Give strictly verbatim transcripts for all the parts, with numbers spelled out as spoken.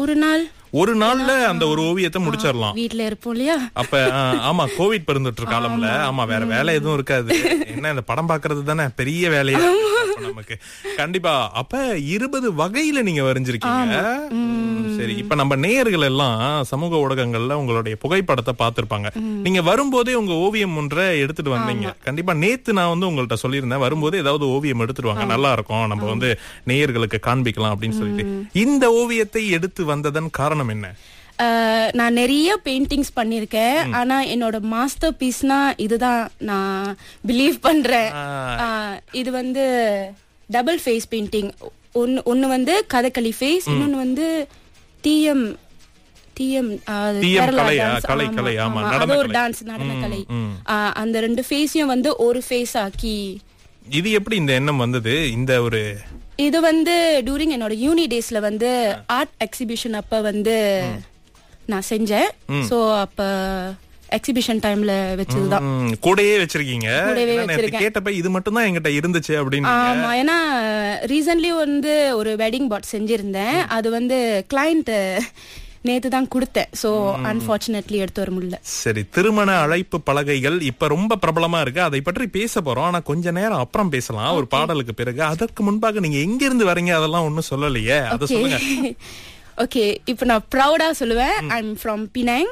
ஒரு நாள் ஒரு நாள்ல அந்த ஒரு ஓவியத்தை முடிச்சிடலாம். வீட்ல இருப்போம் இல்லையா? அப்ப ஆ, ஆமா கோவிட் பிறந்துட்டு காலம்ல ஆமா வேற வேலை எதுவும் இருக்காது. என்ன இந்த படம் பாக்குறது தானே பெரிய வேலையா அப்ப நமக்கு. கண்டிப்பா. அப்ப இருபது வகையில நீங்க வரைஞ்சிருக்கீங்க. ம், சரி இப்ப நம்ம நேயர்கள் எல்லாம் சமூக ஊடகங்கள்ல உங்களுடைய புகைப்படத்தை பார்த்திருப்பாங்க. நீங்க வரும்போதே உங்க ஓவியம் ஒன்றை எடுத்துட்டு வந்தீங்க. கண்டிப்பா நேத்து நான் வந்து உங்கள்ட்ட சொல்லியிருந்தேன் வரும்போது ஏதாவது ஓவியம் எடுத்துட்டு வாங்க நல்லா இருக்கும் நம்ம வந்து நேயர்களுக்கு காண்பிக்கலாம் அப்படின்னு சொல்லிட்டு. இந்த ஓவியத்தை எடுத்து வந்ததன் காரணம் என்ன? அஹ், நான் நிறைய பெயிண்டிங்ஸ் பண்ணிருக்கேன். ஆனா என்னோட மாஸ்டர் பீஸ்னா இதுதான் நான் பிலீவ் பண்றேன். அஹ், இது வந்து டபுள் ஃபேஸ் பெயிண்டிங். ஒன்னு ஒன்னு வந்து கதகளி ஃபேஸ், இன்னொன்னு வந்து டிஎம் டிஎம் கலை கலை ஆமா அது ஒரு டான்ஸ் நடன கலை. அஹ், அந்த ரெண்டு ஃபேஸையும் வந்து ஒரு ஃபேஸ் ஆக்கி. இது எப்படி இந்த எண்ணம் வந்தது? இந்த ஒரு இது வந்து டூரிங் என்னோட யூனி டேஸ்ல வந்து ஆர்ட் எக்ஸிபிஷன் அப்ப வந்து நான் செஞ்சேன். சோ அப்ப எக்ஸிபிஷன் டைம்ல வச்சதுதான். கூடயே வச்சிருக்கீங்க. கேட்டப்ப இது மட்டும் தான் என்கிட்ட இருந்துச்சு அப்படின்னு. ஆமா, ஏன்னா ரீசன்ட்லி வந்து ஒரு வெட்டிங் பாட் செஞ்சிருந்தேன். அது வந்து கிளையண்ட் நேத்து தான் கொடுத்தேன். சோ அன்பார்ச்சுனேட்லி எடுத்து வர முடியல. சரி, திருமண அழைப்பு பலகைகள் இப்ப ரொம்ப பிரபலமா இருக்கு. அதை பற்றி பேச போறோம். ஆனா கொஞ்ச நேரம் அப்புறம் பேசலாம் ஒரு பாடலுக்கு பிறகு. அதற்கு முன்பாக நீங்க எங்க இருந்து வரீங்க அதெல்லாம் ஒண்ணும் சொல்லலையே, அத சொல்லுங்க. ஓகே, இப்ப நான் ப்ரௌடா சொல்லுவேன் ஐ அம் ஃப்ரம் பினாங்.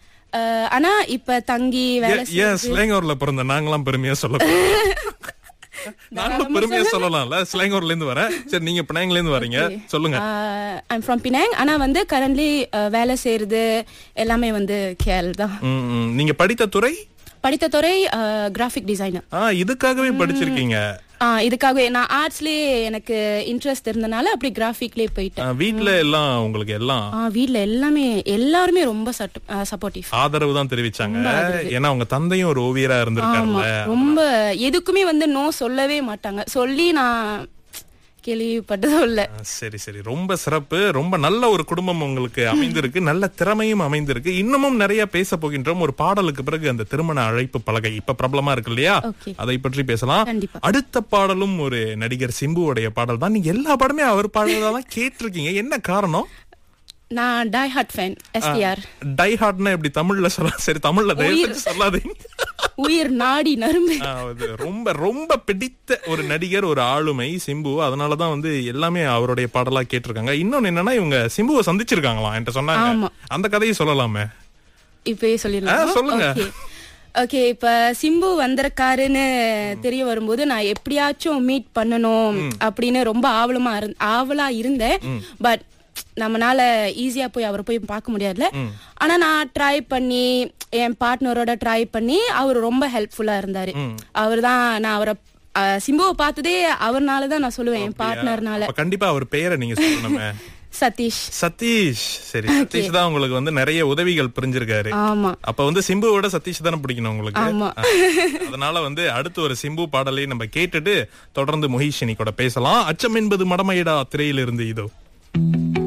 ஆனா இப்ப தங்கி வேலை செய்யறேன். ஸ்லேங்கூர்ல பிறந்த நாங்களாம் பெருமையா சொல்லலாம். நாங்களும் பெருமையா சொல்லலாம்ல. ஸ்லேங்கூர்ல இருந்து வரேன். சரி, நீங்க பினாங்ல இருந்து வரீங்க, சொல்லுங்க. ஐ அம் ஃப்ரம் பினாங். ஆனா வந்து கரண்ட்லி வேலை செய்யறது எல்லாமே வந்து கேரள தான். நீங்க படித்த துறை? படித்த துறை கிராஃபிக் டிசைனர். இதுக்காகவே படிச்சிருக்கீங்க? இதுக்காகவே நான் ஆர்ட்ஸ்லயே எனக்கு இன்ட்ரெஸ்ட் இருந்தனால அப்படி கிராஃபிக்லயே போயிட்டேன். வீட்ல எல்லாம் உங்களுக்கு எல்லாம் வீட்ல எல்லாமே எல்லாருமே ரொம்ப சப்போர்ட்டிவ், ஆதரவு தான் தெரிவிச்சாங்க. ஏன்னா உங்க தந்தையும் ஒரு ஓவியரா இருந்திருக்காருல்ல. ரொம்ப எதுக்குமே வந்து நோ சொல்லவே மாட்டாங்க. சொல்லி நான் கேள்விப்பட்டதும் இல்ல. சரி சரி, ரொம்ப சிறப்பு. ரொம்ப நல்ல ஒரு குடும்பம் உங்களுக்கு அமைந்திருக்கு, நல்ல திறமையும் அமைந்திருக்கு. இன்னமும் நிறைய பேச போகின்றோம். ஒரு பாடலுக்கு பிறகு அந்த திருமண அழைப்பு பலகை இப்ப பிரபலமா இருக்கு இல்லையா, அதை பற்றி பேசலாம். அடுத்த பாடலும் ஒரு நடிகர் சிம்புவோடைய பாடல் தான். நீங்க எல்லா பாடமே அவர் பாடல்தான் கேட்டிருக்கீங்க, என்ன காரணம்? நான் die hard fan. STR tie ஹார்ட்னா எப்படி தமிழ்ல சொல்ல? சரி, தமிழ்ல சொல்லாதீங்க. உயிர் நாடி நரம்பு. ரொம்ப ரொம்ப பிடித்த ஒரு நடிகர், ஒரு ஆளுமை சிம்பு. அதனாலதான் வந்து எல்லாமே அவருடைய பாடலா கேட்டிருக்காங்க. இன்னொன்னு என்னன்னா இவங்க சிம்புவை சந்திச்சிருக்காங்களாம் என்கிட்ட சொன்னாங்க. அந்த கதையை சொல்லலாமே? இப்பயே சொல்லிடலாம், சொல்லுங்க. ஓகே, இப்ப சிம்பு வந்திருக்காருன்னு தெரிய வரும்போது நான் எப்படியாச்சும் மீட் பண்ணணும் அப்படின்னு ரொம்ப ஆவலமா ஆவலா இருந்தேன். பட் நம்மனால ஈஸியா போய் அவரை போய் பார்க்க முடியாதுல. ஆனா நான் ட்ரை பண்ணி என் பார்ட்னரோட ட்ரை பண்ணி அவர் ரொம்ப ஹெல்ப்ஃபுல்லா இருந்தாரு. அவர் தான் நான் அவரை சிம்புவை பார்த்ததே அவர்னாலதான் நான் சொல்லுவேன், என் பார்ட்னர்னால. கண்டிப்பா அவர் பெயரை நீங்க சொல்லணுமே. சதீஷ். சதீஷ். சரி, சதீஷ் தான் உங்களுக்கு வந்து நிறைய உதவிகள் புரிஞ்சிருக்காரு. ஆமா, அப்ப வந்து சிம்புவோட சதீஷ் தானே பிடிக்கணும் உங்களுக்கு. அதனால வந்து அடுத்து ஒரு சிம்பு பாடலை நம்ம கேட்டுட்டு தொடர்ந்து மொஹிஷினி கூட பேசலாம். அச்சம் என்பது மடமையிடா திரையிலிருந்து இதோ.